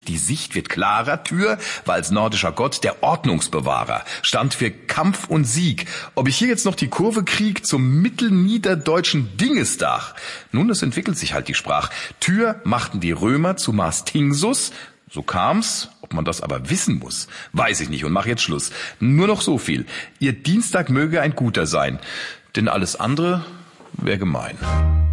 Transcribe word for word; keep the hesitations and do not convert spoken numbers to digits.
Die Sicht wird klarer. Tyr war als nordischer Gott der Ordnungsbewahrer, stand für Kampf und Sieg. Ob ich hier jetzt noch die Kurve krieg zum mittelniederdeutschen Dingestag? Nun, es entwickelt sich halt die Sprach. Tyr machten die Römer zu Mars Tingsus. So kam's. Ob man das aber wissen muss, weiß ich nicht und mach jetzt Schluss. Nur noch so viel. Ihr Dienstag möge ein guter sein, denn alles andere wäre gemein.